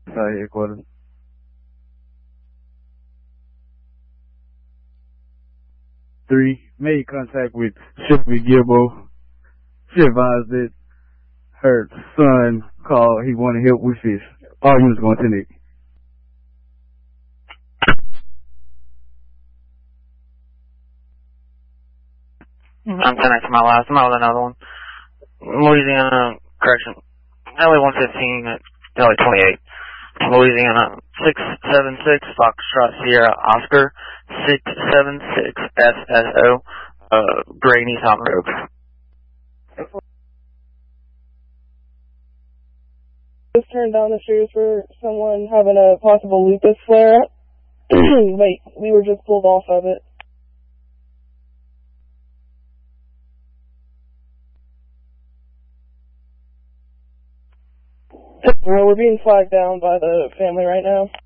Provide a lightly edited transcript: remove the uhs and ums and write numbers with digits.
Headquarters. Three, made contact with Shelby Gilbo. She advised that her son called, he wanted help with his, all units going to Nick. I'm 10 to my last. I'm out with another one. Louisiana, correction, LA 115 at LA 28. Louisiana 676 Foxtrot Sierra Oscar 676 SSO Gray Nissan Rogue. Just turned down the stairs for someone having a possible lupus flare up. Wait, we were just pulled off of it. Well, we're being flagged down by the family right now.